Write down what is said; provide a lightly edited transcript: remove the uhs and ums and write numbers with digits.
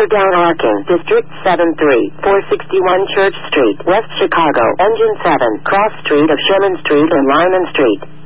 Power down arcing. District 7-3. 461 Church Street, West Chicago. Engine 7. Cross Street of Sherman Street and Lyman Street.